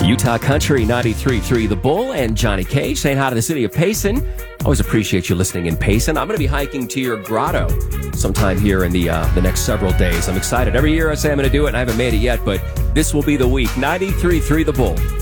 Utah Country 93.3 The Bull and Johnny Cage saying hi to the city of Payson. Always appreciate you listening in Payson. I'm going to be hiking to your grotto sometime here in the next several days. I'm excited. Every year I say I'm going to do it, and I haven't made it yet, but this will be the week. 93.3 The Bull.